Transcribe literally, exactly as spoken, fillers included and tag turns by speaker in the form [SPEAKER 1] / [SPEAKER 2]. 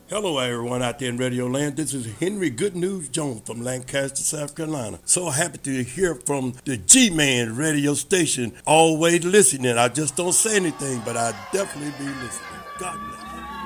[SPEAKER 1] Hello, everyone out there in Radio Land. This is Henry Good News Jones from Lancaster, South Carolina. So happy to hear from the G Man radio station. Always listening. I just don't say anything, but I definitely be listening. God bless.